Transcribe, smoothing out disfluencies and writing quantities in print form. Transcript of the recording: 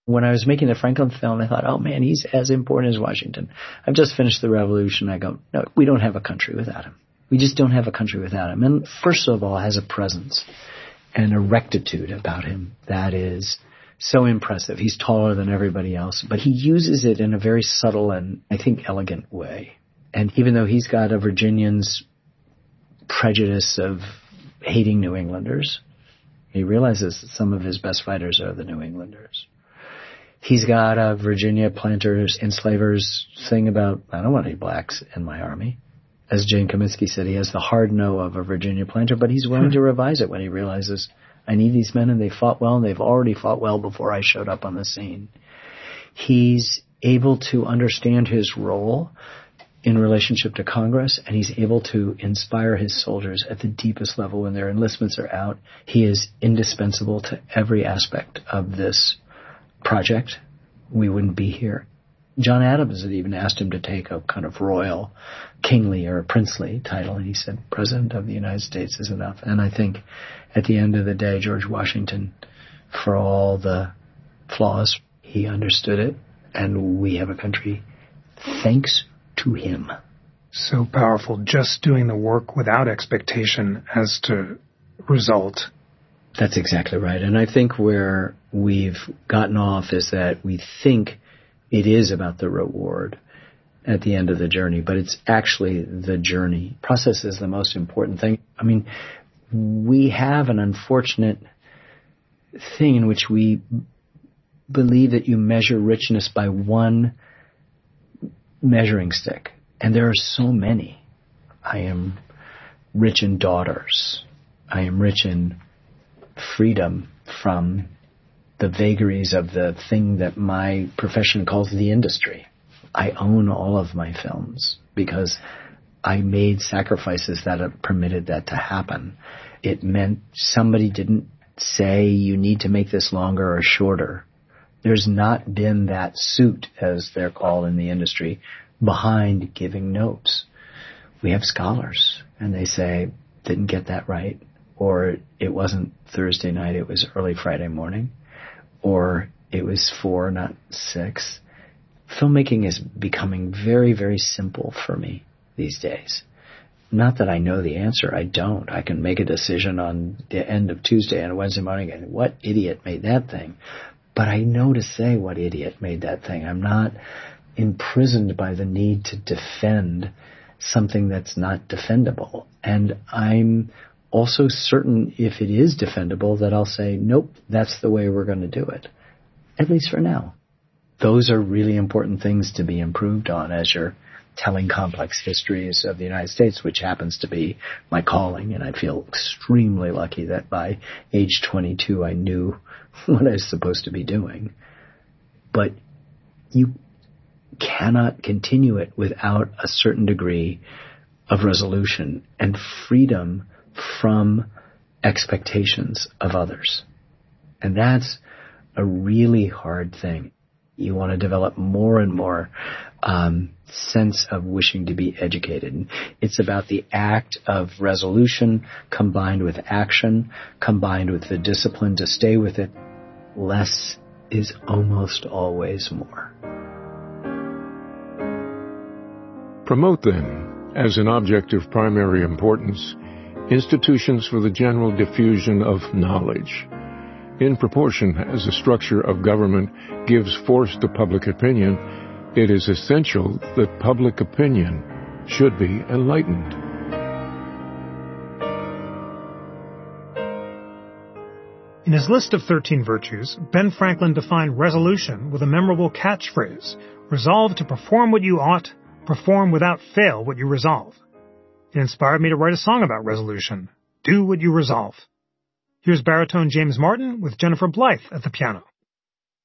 When I was making the Franklin film, I thought, oh man, he's as important as Washington. I've just finished the revolution. I go, no, we don't have a country without him. We just don't have a country without him. And first of all, has a presence and a rectitude about him that is so impressive. He's taller than everybody else, but he uses it in a very subtle and, I think, elegant way. And even though he's got a Virginian's prejudice of hating New Englanders, he realizes that some of his best fighters are the New Englanders. He's got a Virginia planters, enslavers thing about, I don't want any blacks in my army. As Jane Kaminsky said, he has the hard no of a Virginia planter, but he's willing to revise it when he realizes, I need these men and they fought well, and they've already fought well before I showed up on the scene. He's able to understand his role in relationship to Congress, and he's able to inspire his soldiers at the deepest level when their enlistments are out. He is indispensable to every aspect of this project. We wouldn't be here. John Adams had even asked him to take a kind of royal, kingly or princely title, and he said, President of the United States is enough. And I think at the end of the day, George Washington, for all the flaws, he understood it, and we have a country thanks to him. So powerful, just doing the work without expectation as to result. That's exactly right. And I think where we've gotten off is that we think it is about the reward at the end of the journey, but it's actually the journey. Process is the most important thing. I mean, we have an unfortunate thing in which we believe that you measure richness by one measuring stick. And there are so many. I am rich in daughters. I am rich in freedom from the vagaries of the thing that my profession calls the industry. I own all of my films because I made sacrifices that have permitted that to happen. It meant somebody didn't say you need to make this longer or shorter. There's not been that suit, as they're called in the industry, behind giving notes. We have scholars, and they say, didn't get that right, or it wasn't Thursday night, it was early Friday morning, or it was 4, not 6. Filmmaking is becoming very, very simple for me these days. Not that I know the answer. I don't. I can make a decision on the end of Tuesday and Wednesday morning and what idiot made that thing. But I know to say what idiot made that thing. I'm not imprisoned by the need to defend something that's not defendable. And I'm also certain if it is defendable that I'll say, nope, that's the way we're going to do it. At least for now. Those are really important things to be improved on as you're telling complex histories of the United States, which happens to be my calling. And I feel extremely lucky that by age 22, I knew what I was supposed to be doing. But you cannot continue it without a certain degree of resolution and freedom from expectations of others. And that's a really hard thing. You want to develop more and more sense of wishing to be educated. And it's about the act of resolution combined with action, combined with the discipline to stay with it. Less is almost always more. Promote, then, as an object of primary importance, institutions for the general diffusion of knowledge. In proportion as the structure of government gives force to public opinion, it is essential that public opinion should be enlightened. In his list of 13 virtues, Ben Franklin defined resolution with a memorable catchphrase, resolve to perform what you ought, perform without fail what you resolve. It inspired me to write a song about resolution. Do what you resolve. Here's baritone James Martin with Jennifer Blythe at the piano.